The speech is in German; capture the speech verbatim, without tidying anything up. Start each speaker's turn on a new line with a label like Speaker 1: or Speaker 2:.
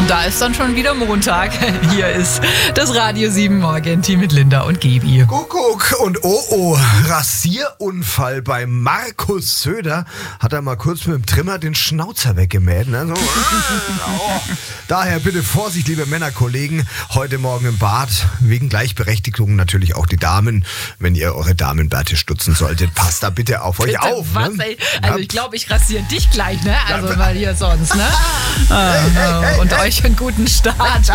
Speaker 1: Und da ist dann schon wieder Montag. Hier ist das Radio sieben Morgen-Team mit Linda und Gebi.
Speaker 2: Kuckuck und oh oh, Rasierunfall bei Markus Söder. Hat er mal kurz mit dem Trimmer den Schnauzer weggemäht. Ne? So. Oh. Daher bitte Vorsicht, liebe Männerkollegen. Heute Morgen im Bad, wegen Gleichberechtigung natürlich auch die Damen. Wenn ihr eure Damenbärte stutzen solltet, passt da bitte auf euch
Speaker 1: Bitte,
Speaker 2: auf.
Speaker 1: Was,
Speaker 2: Ne?
Speaker 1: ey? Also ich glaube, ich rasiere dich gleich, ne? Also weil hier sonst, ne?
Speaker 2: Hey, hey, hey,
Speaker 1: Und
Speaker 2: hey.
Speaker 1: euch einen guten Start.